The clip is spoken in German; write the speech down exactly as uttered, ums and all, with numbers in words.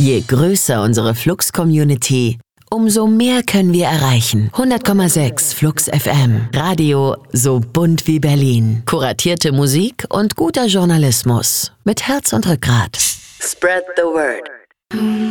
Je größer unsere Flux-Community, umso mehr können wir erreichen. hundert Komma sechs Flux F M. Radio so bunt wie Berlin. Kuratierte Musik und guter Journalismus. Mit Herz und Rückgrat. Spread the word.